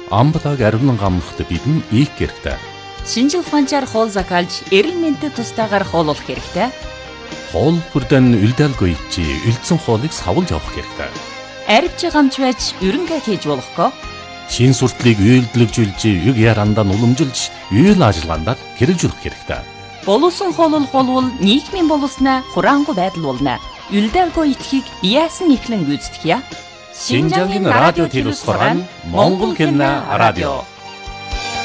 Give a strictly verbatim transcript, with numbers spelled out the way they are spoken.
Амбалаг аривнан гамнахт бидэн ийх хэрэгтэй. Шинжил ухаанчаар хоол закалж, эрүүл мэндэд тустаагаар хооллох хэрэгтэй. Хоол бүрдэн үлдээлгүй чи үлдсэн хоолыг савлж авах хэрэгтэй. Арвч гамч байж ерөнхий хийж болохгүй. Шин суртлыг үйлдэлжүүлж, юг ярандаа уламжилж, үйл ажиллагаанд хэрэгжүүлэх хэрэгтэй. Боловсон хооллох болвол нийгмийн боловснаа хураангуй байдал болно. Үлдээлгүй итгэхийг яасан ихлэн гүйцэтгэе. Шинжаагийн радио телевизээр Монгол хэлний радио.